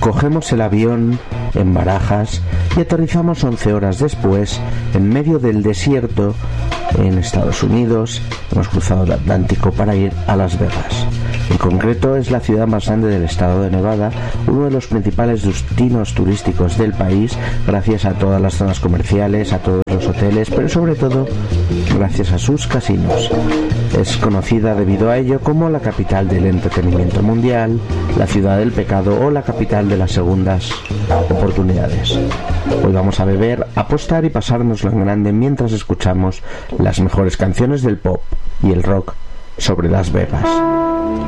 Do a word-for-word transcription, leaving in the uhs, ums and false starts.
cogemos el avión en Barajas y aterrizamos once horas después en medio del desierto en Estados Unidos. Hemos cruzado el Atlántico para ir a Las Vegas. En concreto es la ciudad más grande del estado de Nevada, uno de los principales destinos turísticos del país, gracias a todas las zonas comerciales, a todos los hoteles, pero sobre todo gracias a sus casinos. Es conocida debido a ello como la capital del entretenimiento mundial, la ciudad del pecado o la capital de las segundas oportunidades. Hoy vamos a beber, apostar y pasárnoslo en grande mientras escuchamos las mejores canciones del pop y el rock sobre Las Vegas.